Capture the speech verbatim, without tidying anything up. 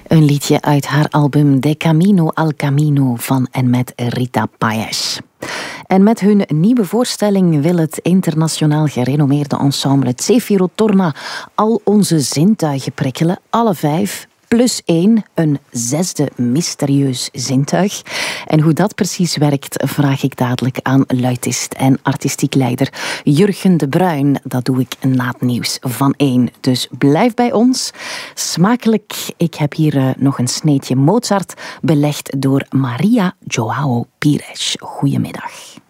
Een liedje uit haar album De Camino al Camino van en met Rita Payés. En met hun nieuwe voorstelling wil het internationaal gerenommeerde ensemble Zefiro Torna al onze zintuigen prikkelen, alle vijf, plus één, een zesde mysterieus zintuig. En hoe dat precies werkt, vraag ik dadelijk aan luitist en artistiek leider Jurgen de Bruin. Dat doe ik na het nieuws van één. Dus blijf bij ons. Smakelijk. Ik heb hier uh, nog een sneetje Mozart, belegd door Maria Joao Pires. Goedemiddag.